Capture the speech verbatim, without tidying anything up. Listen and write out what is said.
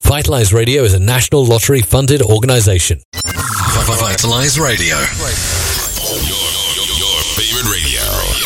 Vitalize Radio is a National Lottery funded organization. Vitalize Radio. Your, your, your favorite radio.